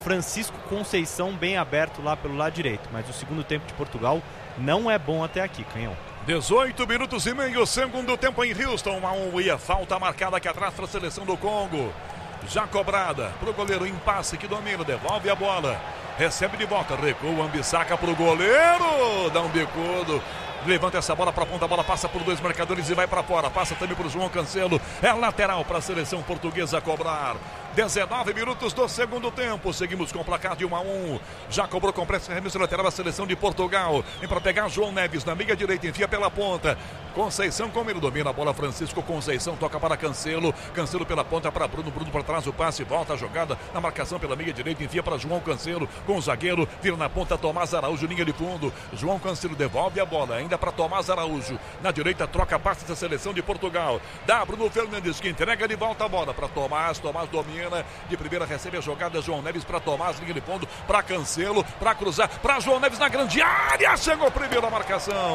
Francisco Conceição bem aberto lá pelo lado direito, mas o segundo tempo de Portugal não é bom até aqui, Canhão. 18 minutos e meio, segundo tempo em Houston, 1-1 e a falta marcada aqui atrás para a seleção do Congo. Já cobrada para o goleiro, impasse que domina, devolve a bola, recebe de volta, recua, Ambissaca para o goleiro, dá um bicudo. Levanta essa bola para a ponta, a bola passa por dois marcadores e vai para fora. Passa também para o João Cancelo. É lateral para a seleção portuguesa cobrar. 19 minutos do segundo tempo. Seguimos com o placar de 1-1. Já cobrou com pressa, remessa lateral a seleção de Portugal. Vem para pegar João Neves na meia direita, enfia pela ponta. Conceição como ele domina a bola. Francisco Conceição toca para Cancelo. Cancelo pela ponta para Bruno. Bruno para trás o passe. Volta a jogada na marcação pela meia direita. Enfia para João Cancelo com o zagueiro. Vira na ponta Tomás Araújo, linha de fundo. João Cancelo devolve a bola. Ainda para Tomás Araújo. Na direita troca a passe da seleção de Portugal. Dá Bruno Fernandes que entrega de volta a bola para Tomás. Tomás domina. De primeira recebe a jogada João Neves para Tomás, linha de fundo para Cancelo, para cruzar, para João Neves na grande área, chegou primeiro a marcação.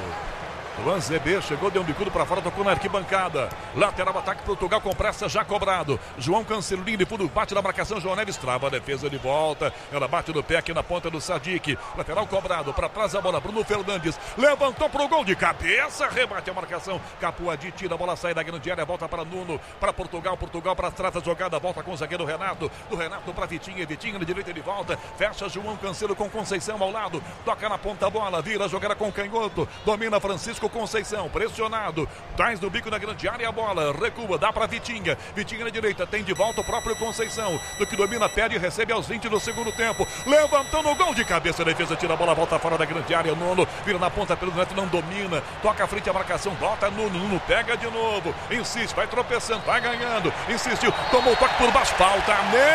Luan ZB chegou, deu um bicudo para fora, tocou na arquibancada. Lateral ataque Portugal com pressa, já cobrado. João Cancelo, linha de fundo, bate na marcação. João Neves trava a defesa de volta. Ela bate no pé aqui na ponta do Sadik. Lateral cobrado, para trás a bola. Bruno Fernandes levantou pro gol de cabeça. Rebate a marcação. Capuadi tira a bola, sai da grande área, volta para Nuno, para Portugal. Portugal para trás da jogada, volta com o zagueiro Renato. Do Renato para Vitinha. Vitinha na direita de volta. Fecha João Cancelo com Conceição ao lado. Toca na ponta a bola, vira a jogada com canhoto. Domina Francisco Conceição, pressionado, traz do bico na grande área a bola, recua, dá para Vitinha, Vitinha na direita, tem de volta o próprio Conceição, do que domina, perde e recebe aos 20 do segundo tempo, levantando o gol de cabeça, a defesa tira a bola, volta fora da grande área, Nuno, vira na ponta pelo Neto, não domina, toca à frente a marcação, volta Nuno, pega de novo, insiste, vai tropeçando, vai ganhando, insistiu, tomou o toque por baixo, falta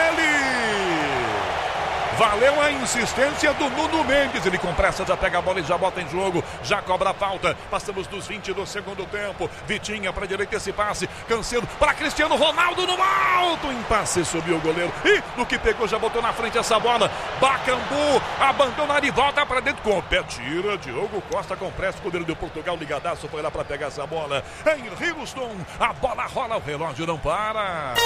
nele! Valeu a insistência do Nuno Mendes. Ele com pressa já pega a bola e já bota em jogo. Já cobra a falta. Passamos dos 20 do segundo tempo. Vitinha para a direita esse passe. Cancelo para Cristiano Ronaldo no alto. Impasse, subiu o goleiro. E no que pegou já botou na frente essa bola. Bacambu abandona e volta para dentro. Com o pé tira. Diogo Costa com pressa. O goleiro de Portugal ligadaço foi lá para pegar essa bola. Em Houston. A bola rola. O relógio não para.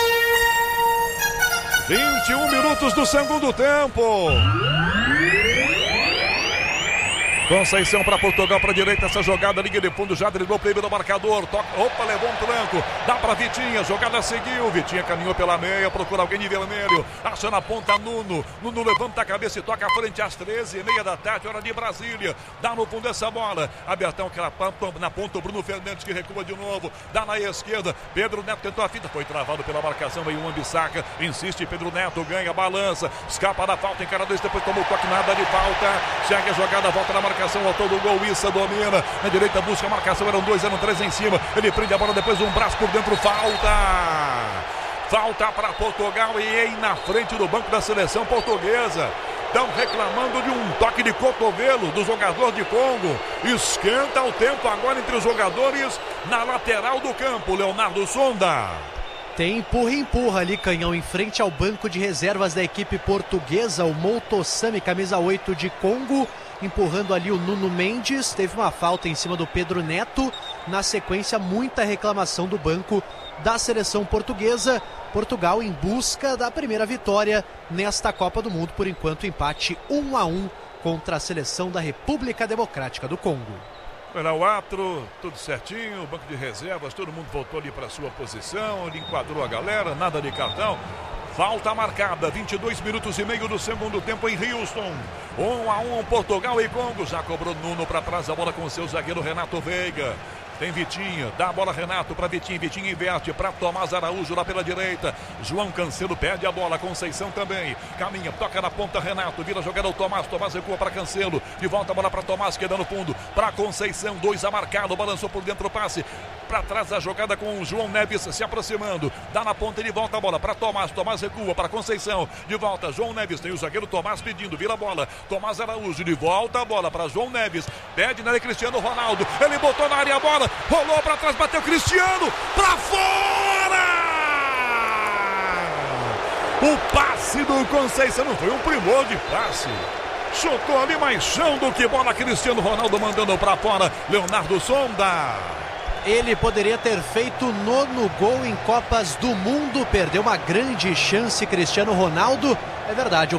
21 minutos do segundo tempo. Conceição para Portugal, para a direita, essa jogada, linha de fundo, já driblou o primeiro marcador, toca, opa, levou um tranco, dá para Vitinha, jogada seguiu, Vitinha caminhou pela meia, procura alguém de vermelho, acha na ponta Nuno levanta a cabeça e toca à frente às 13h30 da tarde, hora de Brasília, dá no fundo essa bola, Abertão que na ponta, o Bruno Fernandes que recua de novo, dá na esquerda, Pedro Neto tentou a fita, foi travado pela marcação, veio um Ambissaca, insiste, Pedro Neto ganha, balança, escapa da falta, encara dois, depois tomou o toque, nada de falta, segue a jogada, volta na marcação, autor do gol, Issa domina, na direita busca a marcação, eram dois, eram três em cima, ele prende a bola, depois um braço por dentro, falta para Portugal e aí na frente do banco da seleção portuguesa, estão reclamando de um toque de cotovelo do jogador de Congo, esquenta o tempo agora entre os jogadores na lateral do campo, Leonardo Sonda. Tem empurra ali, Canhão, em frente ao banco de reservas da equipe portuguesa, o Moutosami, camisa 8 de Congo, empurrando ali o Nuno Mendes, teve uma falta em cima do Pedro Neto, na sequência muita reclamação do banco da seleção portuguesa, Portugal em busca da primeira vitória nesta Copa do Mundo, por enquanto empate 1-1 contra a seleção da República Democrática do Congo. Era o árbitro, tudo certinho, banco de reservas, todo mundo voltou ali para sua posição, ele enquadrou a galera, nada de cartão. Falta marcada, 22 minutos e meio do segundo tempo em Houston. 1-1 Portugal e Congo, já cobrou Nuno para trás, a bola com o seu zagueiro Renato Veiga. Tem Vitinha, dá a bola Renato para Vitinha, Vitinha inverte para Tomás Araújo lá pela direita, João Cancelo perde a bola, Conceição também, caminha, toca na ponta Renato, vira a jogada o Tomás recua para Cancelo, de volta a bola para Tomás, queda no fundo, para Conceição, 2 a marcado, balançou por dentro o passe, para trás a jogada com o João Neves se aproximando, dá na ponta e de volta a bola para Tomás recua para Conceição, de volta João Neves, tem o zagueiro Tomás pedindo, vira a bola, Tomás Araújo, de volta a bola para João Neves, pede nele Cristiano Ronaldo, ele botou na área a bola, rolou para trás, bateu Cristiano, para fora! O passe do Conceição não foi um primor de passe. Chutou ali mais chão do que bola, Cristiano Ronaldo mandando para fora, Leonardo Sonda. Ele poderia ter feito o 9º gol em Copas do Mundo, perdeu uma grande chance Cristiano Ronaldo, É verdade.